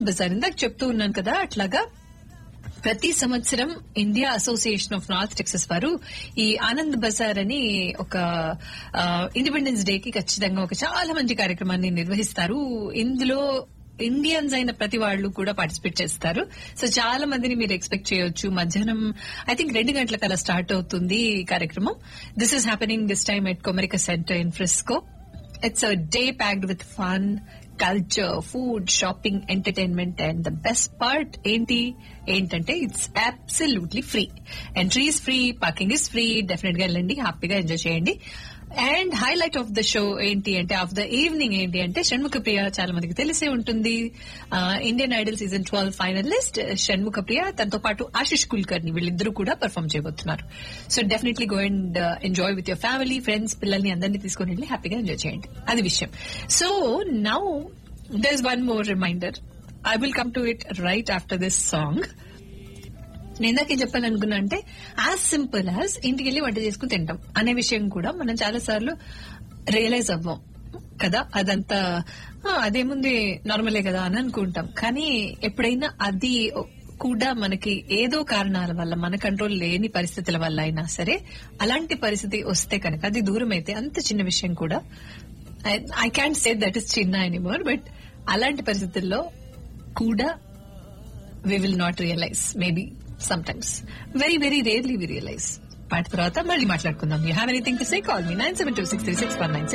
బజార్ ఇందాక చెప్తూ ఉన్నాను కదా, అట్లాగా ప్రతి సంవత్సరం India association of north Texas వారు ఈ ఆనంద్ బజార్ అని ఒక ఇండిపెండెన్స్ డే కి ఖచ్చితంగా ఒక చాలా మంచి కార్యక్రమాన్ని నిర్వహిస్తారు. ఇందులో ఇండియన్స్ అయిన ప్రతి వాళ్ళు కూడా పార్టిసిపేట్ చేస్తారు. సో చాలా మందిని మీరు ఎక్స్పెక్ట్ చేయొచ్చు. మధ్యాహ్నం ఐ థింక్ 2 గంటలకు అలా స్టార్ట్ అవుతుంది ఈ కార్యక్రమం. This is happening this time at Comerica centre in Frisco. It's a day packed with fun, culture, food, shopping, entertainment, and the best part ఏంటంటే it's absolutely free. Entry is free, parking is free. Definitely గా వెళ్ళండి, హ్యాపీగా enjoy చేయండి. And highlight of the show ఏంటి అంటే, of the evening ఏంటి అంటే, షణ్ముఖ ప్రియ చాలా మందికి తెలిసే ఉంటుంది. Indian Idol season 12 finalist Shanmukha ప్రియ, తనతో పాటు ఆశిష్ కుల్కర్ని, వీళ్ళిద్దరూ కూడా పర్ఫామ్ చేయబోతున్నారు. So definitely go and enjoy with your family, friends, పిల్లల్ని అందరినీ తీసుకుని వెళ్ళి హ్యాపీగా ఎంజాయ్ చేయండి. అది విషయం. So now there is one more reminder. I will come to it right after this song. నేను ఇందాకేం చెప్పాలనుకున్నా అంటే, యాజ్ సింపుల్ యాజ్ ఇంటికి వెళ్ళి వంట చేసుకుని తింటాం అనే విషయం కూడా మనం చాలా సార్లు రియలైజ్ అవ్వం కదా. అదంతా అదేముంది, నార్మలే కదా అని అనుకుంటాం. కానీ ఎప్పుడైనా అది కూడా మనకి ఏదో కారణాల వల్ల, మన కంట్రోల్ లేని పరిస్థితుల వల్ల అయినా సరే, అలాంటి పరిస్థితి వస్తే కనుక, అది దూరం అయితే, అంత చిన్న విషయం కూడా, I can't say that is చిన్న ఎనీమోర్, బట్ అలాంటి పరిస్థితుల్లో కూడా we will not realize, maybe sometimes, very very rarely we realize. పాట తర్వాత మళ్ళీ మాట్లాడుకుందాం. You have anything to say? Call me 972-636-1960.